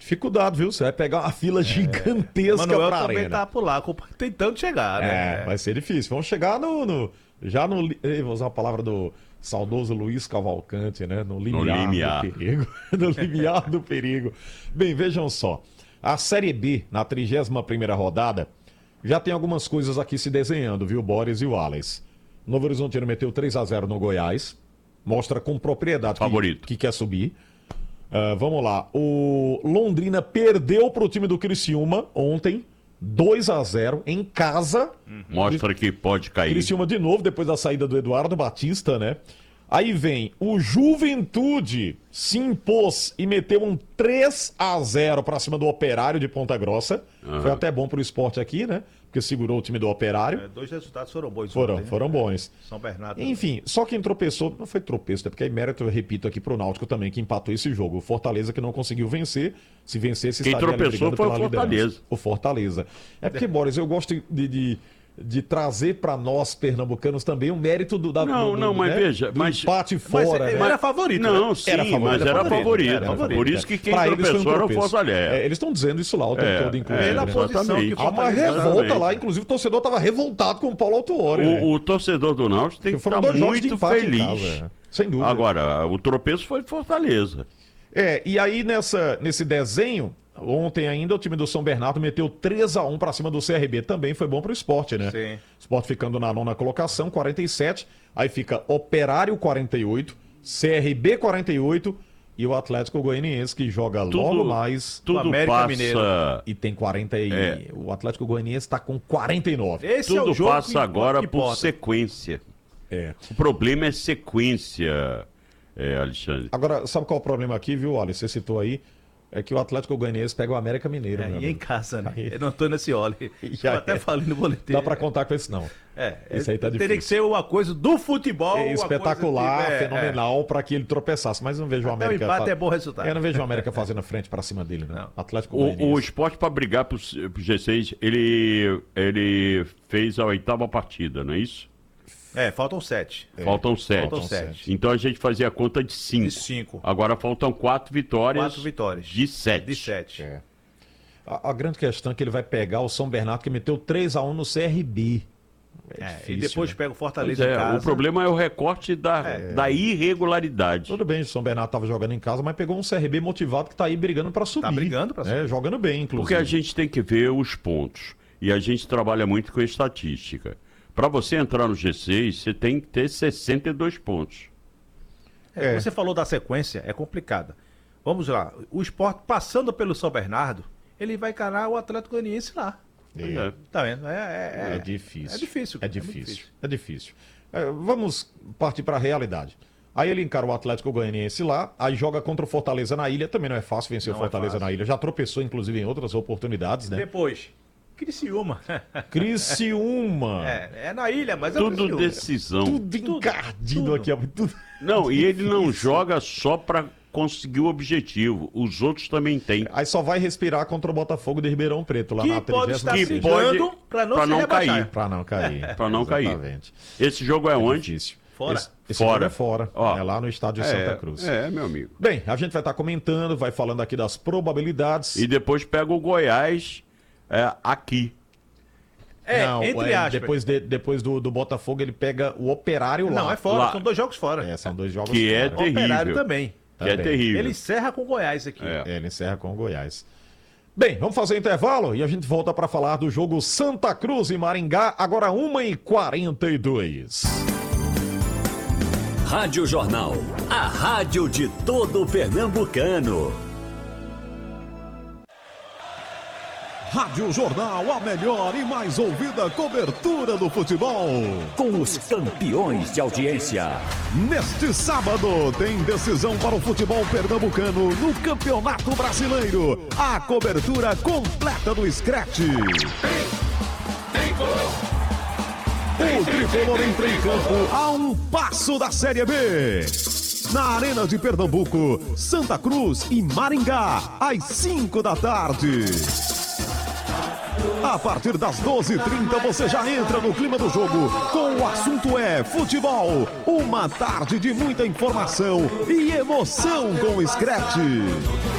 dificuldade, viu? Você vai pegar uma fila gigantesca Manuel pra também arena. tá por lá, tentando chegar, né? Vai ser difícil. Vamos chegar vou usar a palavra do saudoso Luiz Cavalcante, né? No limiar do perigo. No limiar do perigo. Bem, vejam só. A Série B, na 31ª rodada, já tem algumas coisas aqui se desenhando, viu, Boris e o Alex? Novo Horizontino meteu 3-0 no Goiás. Mostra com propriedade que quer subir. Vamos lá. O Londrina perdeu para o time do Criciúma ontem. 2-0 em casa. Mostra que pode cair. Criciúma de novo, depois da saída do Eduardo Batista, né? Aí vem o Juventude, se impôs e meteu um 3-0 pra cima do Operário de Ponta Grossa. Foi até bom pro esporte aqui, né? Porque segurou o time do Operário. 2 resultados foram bons. Foram bons. São Bernardo. Enfim, só quem tropeçou, não foi tropeço, é porque aí mérito, eu repito aqui pro Náutico também, que empatou esse jogo. O Fortaleza que não conseguiu vencer. Se vencesse, quem estaria tropeçou foi o Fortaleza. Liderança. O Fortaleza. É porque, Boris, eu gosto de trazer para nós, pernambucanos, também o mérito do mas veja, do empate fora. Mas né? Era favorito. Não, né? sim, era favorito. Por isso que quem tropeçou era o Fortaleza. Eles estão dizendo isso lá o tempo todo, inclusive. Exatamente. Há uma revolta lá, inclusive o torcedor estava revoltado com o Paulo Autuori. O torcedor do Náutico tem que estar muito feliz. Sem dúvida. Agora, o tropeço foi Fortaleza. E aí nesse desenho, ontem ainda o time do São Bernardo meteu 3-1 para cima do CRB. Também foi bom pro esporte, né? Sim. Sport ficando na 9ª colocação, 47. Aí fica Operário 48, CRB 48 e o Atlético Goianiense que joga logo mais. Tudo passa. E tem 40 o Atlético Goianiense está com 49. Tudo passa agora por sequência. O problema é sequência, Alexandre. Agora, sabe qual é o problema aqui, viu, Olha? Você citou aí. É que o Atlético Goianiense pega o América Mineiro. E em casa, né? Eu não tô nesse óleo. Eu até falei no boletim. Dá pra contar com isso, não. Isso aí tá difícil. Teria que ser uma coisa do futebol. Espetacular, fenomenal, pra que ele tropeçasse. Mas não vejo o América... O empate é bom resultado. Eu não vejo o América fazendo frente pra cima dele, não. Atlético Goianiense. O esporte, pra brigar pro G6, ele fez a 8ª partida, não é isso? Faltam 7. Faltam 7. Então a gente fazia a conta de 5. De 5. Agora faltam 4 vitórias. 4 vitórias. De 7. De 7. A grande questão é que ele vai pegar o São Bernardo, que meteu 3-1 no CRB. Difícil, e depois pega o Fortaleza em casa. O problema é o recorte da irregularidade. Tudo bem, o São Bernardo estava jogando em casa, mas pegou um CRB motivado que está aí brigando para subir. Tá brigando para subir. Jogando bem, inclusive. Porque a gente tem que ver os pontos. E a gente trabalha muito com estatística. Para você entrar no G6, você tem que ter 62 pontos. Você falou da sequência, é complicada. Vamos lá. O Sport, passando pelo São Bernardo, ele vai encarar o Atlético Goianiense lá. Tá vendo? É difícil. É difícil. É difícil. Vamos partir para a realidade. Aí ele encara o Atlético Goianiense lá, aí joga contra o Fortaleza na Ilha. Também não é fácil vencer o Fortaleza na Ilha. Já tropeçou, inclusive, em outras oportunidades, né? Depois... Criciúma. É na ilha, mas é tudo decisão. Tudo encardido aqui. Não, e ele não joga só para conseguir o objetivo. Os outros também têm. Aí só vai respirar contra o Botafogo de Ribeirão Preto, lá na 30ª. Para não cair. Para não cair. Para não cair. Esse jogo é onde? Difícil. Fora. Esse jogo é fora. É lá no estádio de Santa Cruz. Meu amigo. Bem, a gente vai estar comentando, vai falando aqui das probabilidades. E depois pega o Goiás... aqui. Entre aspas. Depois do Botafogo, ele pega o Operário lá. Não, é fora, lá. São 2 jogos fora. São 2 jogos que fora. É terrível. O Operário também. Que é terrível. Ele encerra com o Goiás aqui. Ele encerra com o Goiás. Bem, vamos fazer intervalo e a gente volta para falar do jogo Santa Cruz e Maringá, agora 1h42. Rádio Jornal, a rádio de todo pernambucano. Rádio Jornal, a melhor e mais ouvida cobertura do futebol. Com os campeões de audiência. Neste sábado, tem decisão para o futebol pernambucano no Campeonato Brasileiro. A cobertura completa do Scratch. O tricolor entra em campo a um passo da Série B. Na Arena de Pernambuco, Santa Cruz e Maringá, às 5 da tarde. A partir das 12h30 você já entra no clima do jogo com o assunto futebol. Uma tarde de muita informação e emoção com o Scratch.